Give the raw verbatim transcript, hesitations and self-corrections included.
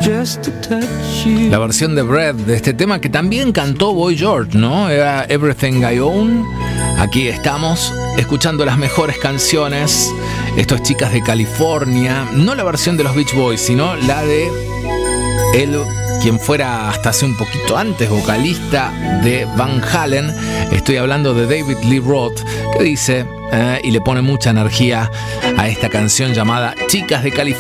La versión de Bread de este tema que también cantó Boy George, ¿no? Era Everything I Own. Aquí estamos escuchando las mejores canciones. Esto es Chicas de California. No la versión de los Beach Boys, sino la de él, quien fuera hasta hace un poquito antes vocalista de Van Halen. Estoy hablando de David Lee Roth, que dice eh, y le pone mucha energía a esta canción llamada Chicas de California.